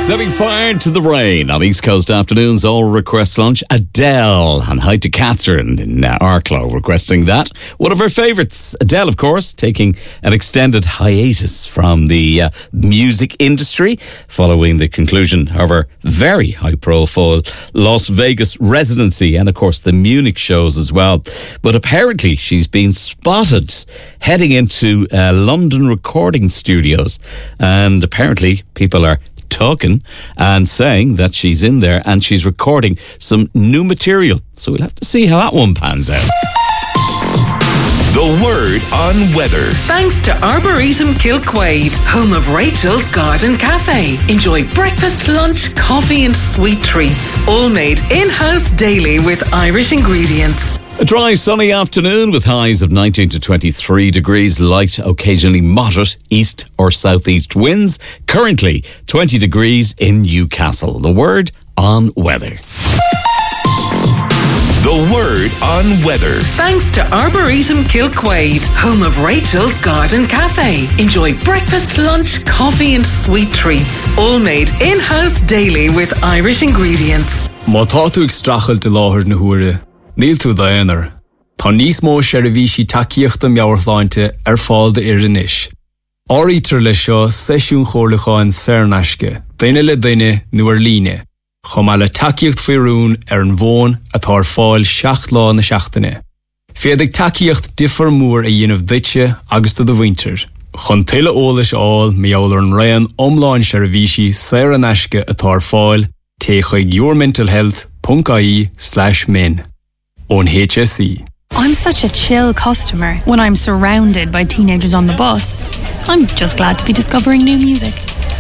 Setting fire to the rain on East Coast Afternoons. All request lunch. Adele, and hi to Catherine in Arklow requesting that. One of her favourites. Adele, of course, taking an extended hiatus from the music industry following the conclusion of her very high-profile Las Vegas residency and, of course, the Munich shows as well. But apparently she's been spotted heading into London recording studios, and apparently people are talking and saying that she's in there and she's recording some new material. So we'll have to see how that one pans out. The word on weather. Thanks to Arboretum Kilquade, home of Rachel's Garden Cafe. Enjoy breakfast, lunch, coffee and sweet treats. All made in-house daily with Irish ingredients. A dry, sunny afternoon with highs of 19 to 23 degrees, light, occasionally moderate east or southeast winds. Currently 20 degrees in Newcastle. The word on weather. The word on weather. Thanks to Arboretum Kilquade, home of Rachel's Garden Cafe. Enjoy breakfast, lunch, coffee and sweet treats. All made in-house daily with Irish ingredients. Má tá tú ag strachel de láthir na huaire. Níl tú daonar. Tá níos mó seirbhísí takeíochta meabhartháinte fáil de inis. Áirítear le seo seisiún chomhlacháin saornaisce, daine le daine nuair líne. Chomh le takeíocht faoirún an bhón atá fáil 7 lá na seachtaine. Féadigh takeíocht diffar mór a dhéanamh duite agus do bhaintear. Chun tuile ólas áil meabhair an raon omláin seirbhísí saornaisce atá fáil té chuig yourmentalhealth.ie/min. On HSE. I'm such a chill customer when I'm surrounded by teenagers on the bus. I'm just glad to be discovering new music.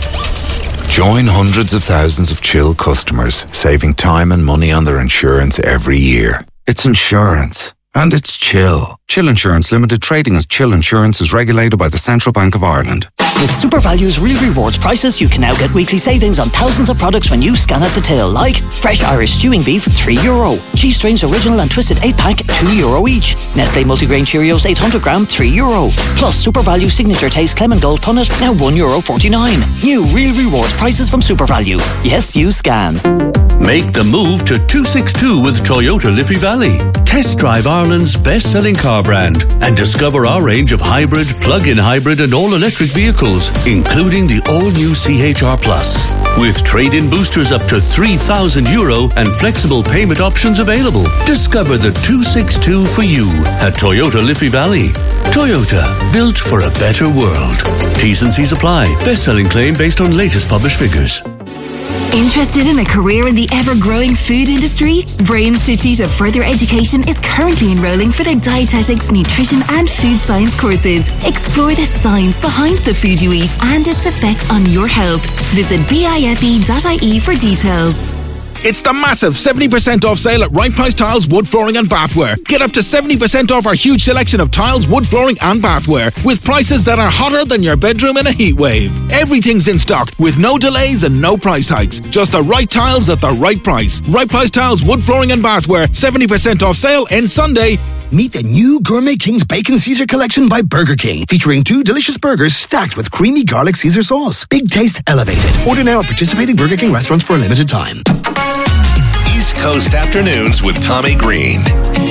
Join hundreds of thousands of chill customers, saving time and money on their insurance every year. It's insurance. And it's Chill. Chill Insurance Limited, trading as Chill Insurance, is regulated by the Central Bank of Ireland. With SuperValue's Real Rewards prices, you can now get weekly savings on thousands of products when you scan at the till, like fresh Irish stewing beef at €3, Cheese Strings Original and Twisted 8-pack €2 each, Nestle Multigrain Cheerios 800 gram €3, plus SuperValue Signature Taste Clement Gold Punnet now €1.49. New Real Rewards prices from SuperValue. Yes, you scan. Make the move to 262 with Toyota Liffey Valley. Test drive Ireland's best-selling car brand and discover our range of hybrid, plug-in hybrid and all-electric vehicles, including the all-new CHR Plus. With trade-in boosters up to €3,000 and flexible payment options available. Discover the 262 for you at Toyota Liffey Valley. Toyota, built for a better world. T's and C's apply. Best-selling claim based on latest published figures. Interested in a career in the ever-growing food industry? Brains to Tita Further Education is currently enrolling for their dietetics, nutrition and food science courses. Explore the science behind the food you eat and its effect on your health. Visit bife.ie for details. It's the massive 70% off sale at Right Price Tiles, Wood Flooring and Bathware. Get up to 70% off our huge selection of tiles, wood flooring and bathware with prices that are hotter than your bedroom in a heat wave. Everything's in stock with no delays and no price hikes. Just the right tiles at the right price. Right Price Tiles, Wood Flooring and Bathware. 70% off sale ends Sunday. Meet the new Gourmet King's Bacon Caesar collection by Burger King, featuring 2 delicious burgers stacked with creamy garlic Caesar sauce. Big taste elevated. Order now at participating Burger King restaurants for a limited time. East Coast Afternoons with Tommy Green.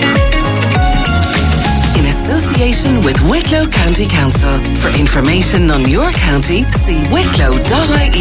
In association with Wicklow County Council. For information on your county, see wicklow.ie.